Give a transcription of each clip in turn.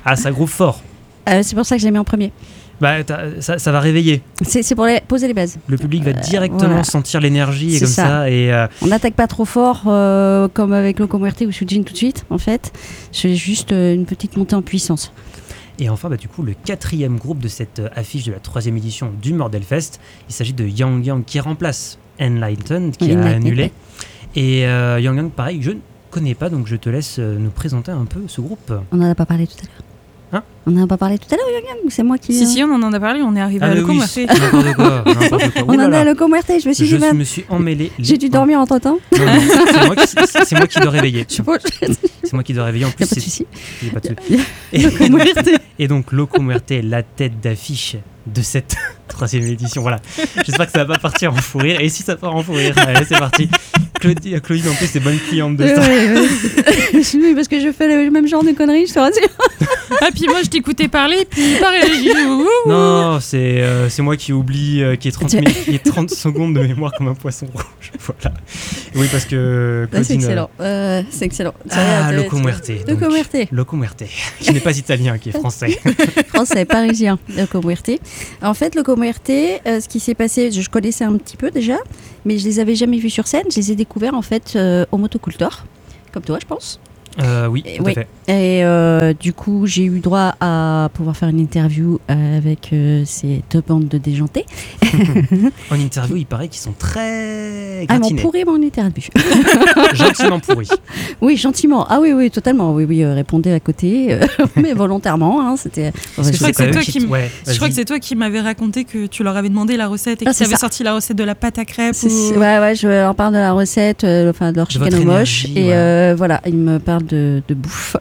Ah, ça groove fort. C'est pour ça que je l'ai mis en premier. Bah, ça va réveiller. C'est pour poser les bases. Le public va directement sentir l'énergie et c'est comme ça. Et on n'attaque pas trop fort comme avec Loco Muerte ou Shujin tout de suite, en fait. C'est juste une petite montée en puissance. Et enfin, du coup, le 4e groupe de cette affiche de la 3e édition du Mordelfest, il s'agit de Yang Yang qui remplace Enlightened, qui a annulé. Et Yang Yang, pareil, je ne connais pas, donc je te laisse nous présenter un peu ce groupe. On n'en a pas parlé tout à l'heure. Hein? On n'en a pas parlé tout à l'heure, Yang Yang, c'est moi qui... Si, on en a parlé, on est arrivé à Loco Muerte. N'importe quoi. On en est à Loco Muerte, je me suis dit même... Je me suis emmêlé. J'ai dû dormir entre-temps. Non, c'est moi qui dois réveiller. C'est moi qui dois réveiller. En plus, pas de souci. Loco Muerte. Et donc, Loco Muerte, la tête d'affiche de cette 3e édition. Voilà. J'espère que ça va pas partir en fou rire. Et si ça part en fou rire, allez, c'est parti. Claudine, en plus, c'est bonne cliente de ça. Oui, parce que je fais le même genre de conneries, je te rassure. Ah, puis moi, je t'écoutais parler, puis pas réagi. Non, c'est moi qui oublie qui est 30 secondes de mémoire comme un poisson rouge. Voilà. Oui, parce que Claudine... C'est excellent. C'est excellent. Loco Muerte. Loco Muerte, qui n'est pas italien, qui est français. Français, parisien, Loco Muerte. En fait, Loco Muerte, ce qui s'est passé, je connaissais un petit peu déjà, mais je les avais jamais vus sur scène. Je les ai découverts en fait au Motocultor, comme toi, je pense. Oui, tout à fait. Et du coup, j'ai eu droit à pouvoir faire une interview avec ces deux bandes de déjantés. En interview, il paraît qu'ils sont très gratinés. Ah, ils m'ont pourri mon interview. Gentiment pourri. Oui, gentiment. Ah oui, totalement. Oui, répondez à côté, mais volontairement. Hein, c'était... Je crois que c'est toi qui m'avais raconté que tu leur avais demandé la recette et que tu avais sorti la recette de la pâte à crêpes. Ouais, je leur parle de la recette, de leur chicken moche. Et voilà, ils me parlent de bouffe.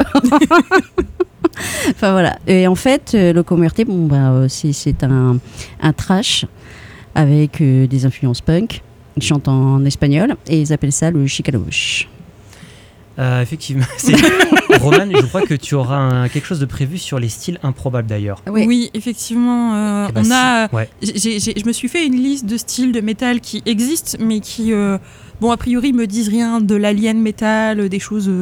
Enfin voilà. Et en fait, Loco Muerte, c'est un trash avec des influences punk. Ils chantent en espagnol et ils appellent ça le Chicano moche. Effectivement. Roman, je crois que tu auras quelque chose de prévu sur les styles improbables d'ailleurs. Oui, effectivement. Je me suis fait une liste de styles de métal qui existent, mais qui, a priori, me disent rien de l'alien métal, des choses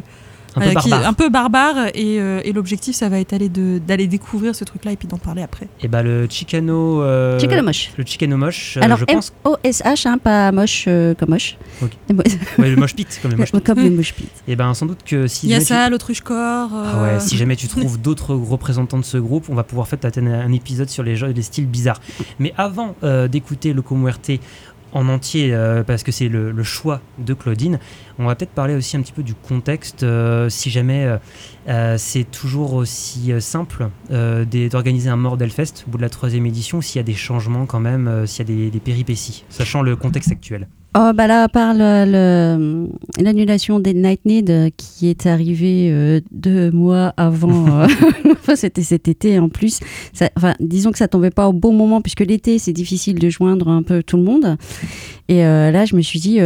un peu barbares. Et l'objectif, ça va être d'aller découvrir ce truc-là et puis d'en parler après. Et le Chicano moche. Le Chicano moche. Alors, je pense... M-O-S-H, pas moche comme moche. Okay. Le moche pit, comme le moche pit. Comme le moche pit. Et sans doute que si... Il y a ça, l'autruche-corps. Si jamais tu trouves d'autres représentants de ce groupe, on va pouvoir faire un épisode sur les styles bizarres. Mais avant d'écouter Loco Muerte en entier, parce que c'est le choix de Claudine, on va peut-être parler aussi un petit peu du contexte, si jamais c'est toujours aussi simple d'organiser un Mordelfest au bout de la 3e édition, s'il y a des changements quand même, s'il y a des péripéties, sachant le contexte actuel. Là, à part l'annulation des Night Need qui est arrivée 2 mois avant, c'était cet été en plus. Disons que ça tombait pas au bon moment puisque l'été c'est difficile de joindre un peu tout le monde. Et là, je me suis dit,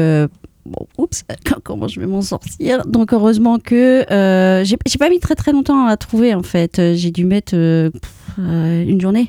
comment je vais m'en sortir? Donc heureusement que j'ai pas mis très très longtemps à trouver en fait. J'ai dû mettre une journée.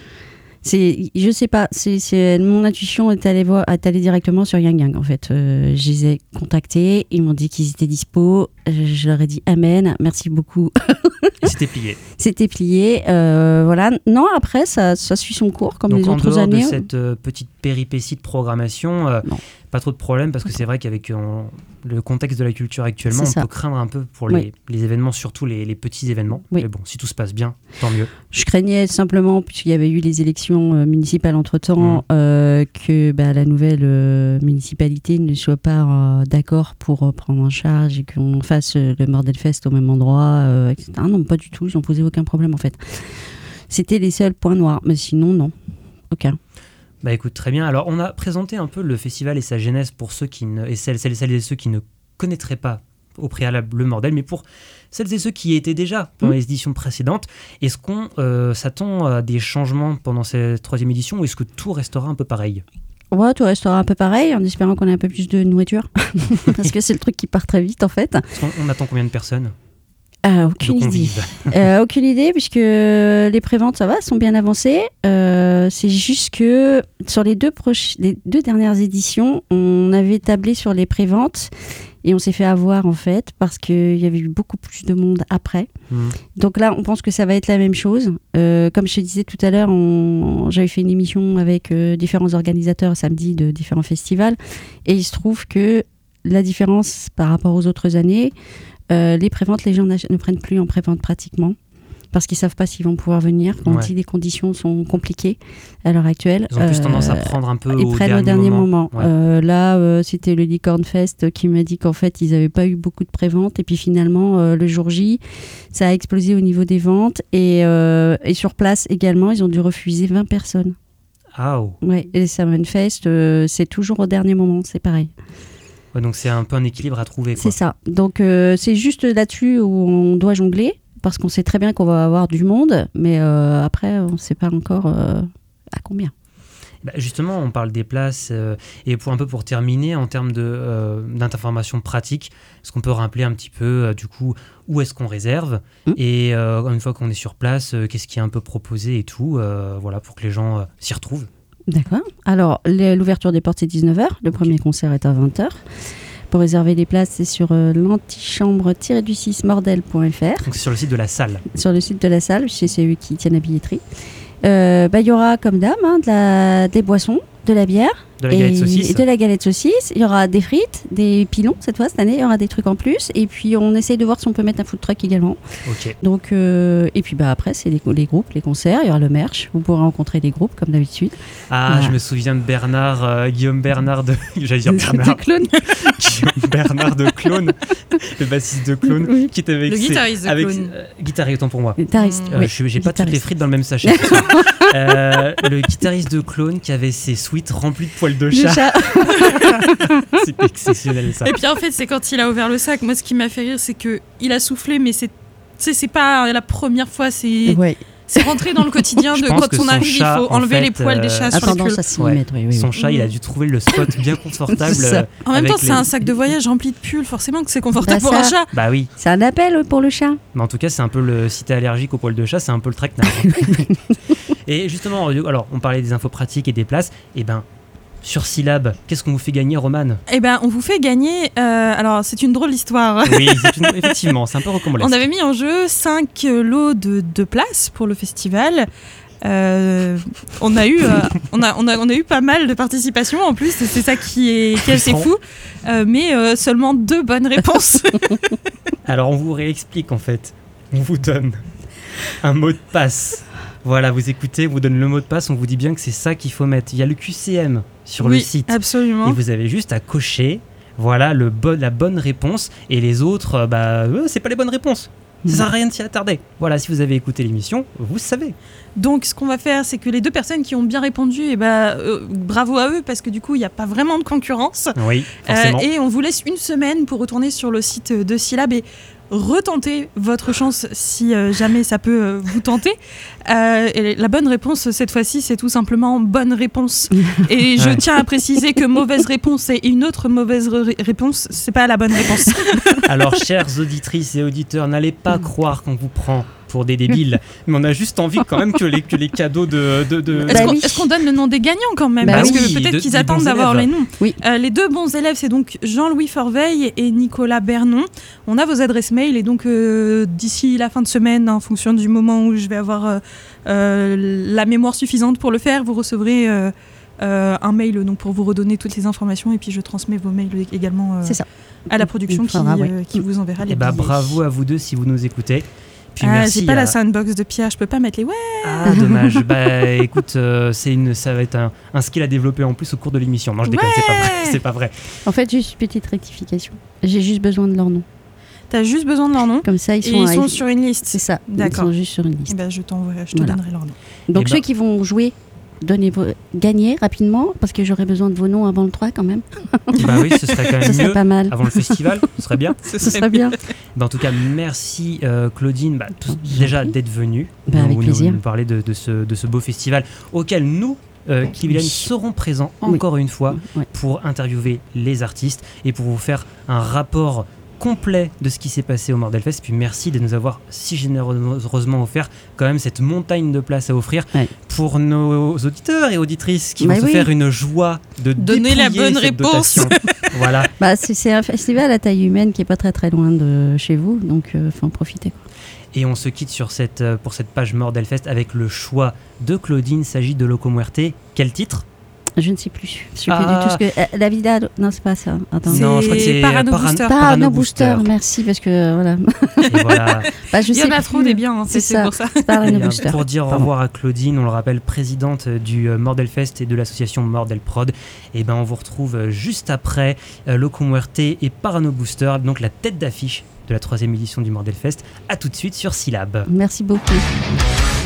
Je sais pas, mon intuition est allée directement sur Yang Yang en fait. Je les ai contactés, ils m'ont dit qu'ils étaient dispo, je leur ai dit amen, merci beaucoup. C'était plié. Voilà. Non, après ça suit son cours comme les autres années. Donc en dehors de cette petite péripétie de programmation, pas trop de problème parce que c'est vrai qu'avec le contexte de la culture actuellement, on peut craindre un peu pour les événements, surtout les petits événements. Oui. Mais bon, si tout se passe bien, tant mieux. Je craignais simplement, puisqu'il y avait eu les élections municipales entre-temps, que la nouvelle municipalité ne soit pas d'accord pour prendre en charge et qu'on fasse le Mordelfest au même endroit, etc. Non, pas du tout, ils n'ont posé aucun problème en fait. C'était les seuls points noirs, mais sinon, non, aucun. Écoute, très bien. Alors, on a présenté un peu le festival et sa genèse pour ceux celles et ceux qui ne connaîtraient pas au préalable le Mordel, mais pour celles et ceux qui y étaient déjà pendant les éditions précédentes, est-ce qu'on s'attend à des changements pendant cette 3e édition ou est-ce que tout restera un peu pareil ? Ouais, tout restera un peu pareil, en espérant qu'on ait un peu plus de nourriture, parce que c'est le truc qui part très vite en fait. On attend combien de personnes ? Aucune idée. Aucune idée, puisque les préventes, ça va, sont bien avancées. C'est juste que sur les deux dernières éditions, on avait tablé sur les préventes et on s'est fait avoir, en fait, parce qu'il y avait eu beaucoup plus de monde après. Donc là, on pense que ça va être la même chose. Comme je te disais tout à l'heure, j'avais fait une émission avec différents organisateurs samedi de différents festivals. Et il se trouve que la différence par rapport aux autres années, les préventes, les gens ne prennent plus en prévente pratiquement parce qu'ils ne savent pas s'ils vont pouvoir venir. On dit les conditions sont compliquées à l'heure actuelle. Ils ont plus tendance à prendre un peu ils prennent au dernier moment. Ouais. Là, c'était le Licorne Fest qui m'a dit qu'en fait, ils n'avaient pas eu beaucoup de préventes. Et puis finalement, le jour J, ça a explosé au niveau des ventes. Et sur place également, ils ont dû refuser 20 personnes. Ouais, et les Salmon Fest, c'est toujours au dernier moment, c'est pareil. Ouais, donc c'est un peu un équilibre à trouver, quoi. C'est ça. Donc c'est juste là-dessus où on doit jongler, parce qu'on sait très bien qu'on va avoir du monde, mais après, on ne sait pas encore à combien. Justement, on parle des places, et pour terminer, en termes d'informations pratiques, est-ce qu'on peut rappeler un petit peu, du coup, où est-ce qu'on réserve et une fois qu'on est sur place, qu'est-ce qui est un peu proposé et tout, voilà, pour que les gens s'y retrouvent. D'accord. Alors, l'ouverture des portes, c'est 19h. Le premier concert est à 20h. Pour réserver les places, c'est sur l'antichambre-du6mordel.fr. Donc, c'est sur le site de la salle. Sur le site de la salle, c'est eux qui tiennent la billetterie. Il y aura, comme d'hab, des boissons, de la bière. De la galette saucisse. Et de la galette saucisse. Il y aura des frites, des pilons cette année. Il y aura des trucs en plus. Et puis, on essaye de voir si on peut mettre un food truck également. Ok. Donc, et puis, après, c'est les groupes, les concerts. Il y aura le merch. Vous pourrez rencontrer des groupes, comme d'habitude. Voilà. Je me souviens de Guillaume Bernard de... J'allais dire Bernard. De Clone. Guillaume Bernard de Clone. Le bassiste de Clone. Oui. Qui était avec le guitariste de Clone. Guitariste, autant pour moi. Guitariste. J'ai pas toutes les frites dans le même sachet. Le guitariste de Clone qui avait ses sweats remplis de poils de chat. C'est exceptionnel, ça. Et puis en fait, c'est quand il a ouvert le sac, moi ce qui m'a fait rire, c'est qu'il a soufflé, mais c'est pas la première fois, c'est rentré dans le quotidien de quand on arrive, il faut enlever les poils des chats sur les pulls. Son chat, il a dû trouver le spot bien confortable. En même temps, c'est un sac de voyage rempli de pulls, forcément que c'est confortable pour un chat. Bah oui. C'est un appel pour le chat. Mais en tout cas, c'est un peu si t'es allergique aux poils de chat, c'est un peu le traquenard. Et justement, alors on parlait des infos pratiques et des places, et sur Syllab, qu'est-ce qu'on vous fait gagner, Romane ? On vous fait gagner... alors, c'est une drôle d'histoire. Oui, effectivement, c'est un peu rocambolesque. On avait mis en jeu 5 lots de places pour le festival. On a eu pas mal de participation en plus, c'est ça qui est assez fou. Mais seulement 2 bonnes réponses. Alors, on vous réexplique, en fait. On vous donne un mot de passe. Voilà, vous écoutez, on vous donne le mot de passe, on vous dit bien que c'est ça qu'il faut mettre. Il y a le QCM sur le site. Absolument. Et vous avez juste à cocher, voilà, la bonne réponse. Et les autres, c'est pas les bonnes réponses. Ça sert à rien de s'y attarder. Voilà, si vous avez écouté l'émission, vous savez. Donc, ce qu'on va faire, c'est que les 2 personnes qui ont bien répondu, bravo à eux, parce que du coup, il n'y a pas vraiment de concurrence. Oui, forcément. Et on vous laisse une semaine pour retourner sur le site de Syllab et retenter votre chance si jamais ça peut vous tenter. Et la bonne réponse, cette fois-ci, c'est tout simplement bonne réponse. Et je tiens à préciser que mauvaise réponse et une autre mauvaise réponse, c'est pas la bonne réponse. Alors, chères auditrices et auditeurs, n'allez pas croire qu'on vous prend pour des débiles, mais on a juste envie quand même que les cadeaux de... Est-ce qu'on donne le nom des gagnants quand même, parce que peut-être qu'ils attendent d'avoir les noms. Oui. Les 2 bons élèves, c'est donc Jean-Louis Forveille et Nicolas Bernon. On a vos adresses mail et donc d'ici la fin de semaine, en fonction du moment où je vais avoir la mémoire suffisante pour le faire, vous recevrez un mail donc, pour vous redonner toutes les informations et puis je transmets vos mails également à la production qui vous enverra les billets. Bravo à vous 2 si vous nous écoutez. Puis merci, j'ai pas la soundbox de Pierre, je peux pas mettre les dommage. Écoute, ça va être un skill à développer en plus au cours de l'émission. Non, je déconne, c'est pas vrai. En fait, juste une petite rectification. J'ai juste besoin de leur nom. T'as juste besoin de leur nom. Comme ça, ils sont sur une liste. C'est ça. D'accord. Ils sont juste sur une liste. Je te donnerai leur nom. Donc ceux qui vont jouer, gagnez rapidement, parce que j'aurai besoin de vos noms avant le 3 quand même. Oui, ce serait quand même mieux. Pas mal. Avant le festival, ce serait bien. Ce serait bien. En tout cas, merci Claudine déjà d'être venue. Avec plaisir. Nous parler de ce beau festival auquel nous, Cleveland, seront présents encore une fois pour interviewer les artistes et pour vous faire un rapport complet de ce qui s'est passé au Mordelfest. Puis merci de nous avoir si généreusement offert quand même cette montagne de places à offrir pour nos auditeurs et auditrices qui vont se faire une joie de donner la bonne réponse. Voilà. C'est un festival à taille humaine qui est pas très très loin de chez vous, donc faut en profiter, quoi. Et on se quitte pour cette page Mordelfest avec le choix de Claudine. Il s'agit de Loco Muerte. Quel titre ? Je ne sais plus. Je sais plus du tout ce que. La Vida. Non, c'est pas ça. Attends. Non, je crois que c'est Parano Booster. Merci, parce que voilà. Et voilà. Il y en a trop des biens, hein, c'est pour ça. Parano Booster. Pour dire au revoir à Claudine, on le rappelle, présidente du Mordelfest et de l'association Mordelprod. Et ben on vous retrouve juste après Loco Muerte et Parano Booster, donc la tête d'affiche de la 3e édition du Mordelfest. À tout de suite sur Syllab. Merci beaucoup.